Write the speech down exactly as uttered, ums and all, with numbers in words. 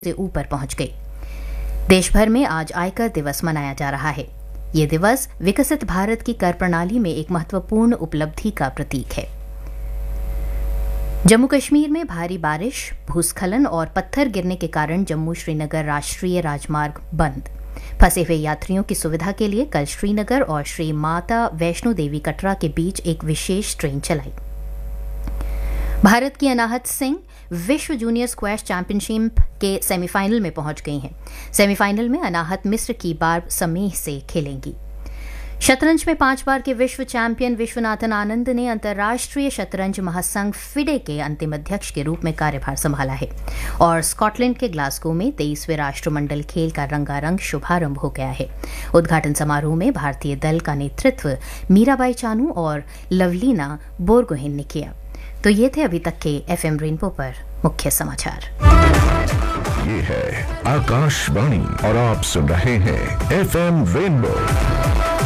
से ऊपर पहुंच गई। देश भर में आज आयकर दिवस मनाया जा रहा है। ये दिवस विकसित भारत की कर प्रणाली में एक महत्वपूर्ण उपलब्धि का प्रतीक है। जम्मू कश्मीर में भारी बारिश, भूस्खलन और पत्थर गिरने के कारण जम्मू श्रीनगर राष्ट्रीय राजमार्ग बंद। फंसे हुए यात्रियों की सुविधा के लिए कल श्रीनगर और श्री माता वैष्णो देवी कटरा के बीच एक विशेष ट्रेन चलाई। भारत की अनाहत सिंह विश्व जूनियर स्क्वैश चैंपियनशिप के सेमीफाइनल में पहुंच गई हैं। सेमीफाइनल में अनाहत मिस्र की बार समेह से खेलेंगी। शतरंज में पांच बार के विश्व चैंपियन विश्वनाथन आनंद ने अंतर्राष्ट्रीय शतरंज महासंघ फिडे के अंतिम अध्यक्ष के रूप में कार्यभार संभाला है और स्कॉटलैंड के ग्लासगो में तेईसवें राष्ट्रमंडल खेल का रंगारंग शुभारंभ हो गया है। उद्घाटन समारोह में भारतीय दल का नेतृत्व मीराबाई चानू और लवलीना बोरगोहेन ने किया। तो ये थे अभी तक के एफएम रेनबो पर मुख्य समाचार। ये है आकाशवाणी और आप सुन रहे हैं एफएम रेनबो।